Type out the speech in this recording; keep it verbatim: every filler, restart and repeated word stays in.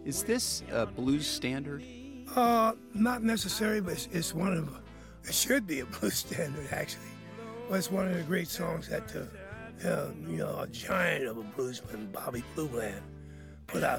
Is this a blues standard? Uh, not necessary, but it's, it's one of, it should be a blues standard, actually. Well, it's one of the great songs that, uh, uh, you know, a giant of a bluesman, Bobby Blue Bland, put out